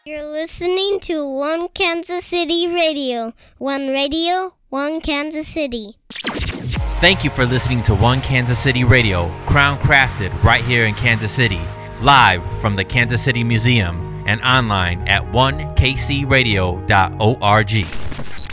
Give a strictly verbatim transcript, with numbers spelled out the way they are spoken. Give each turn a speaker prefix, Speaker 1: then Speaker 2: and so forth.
Speaker 1: You're listening to One Kansas City Radio. One Radio, One Kansas City.
Speaker 2: Thank you for listening to One Kansas City Radio, crown crafted right here in Kansas City, live from the Kansas City Museum and online at one k c radio dot org.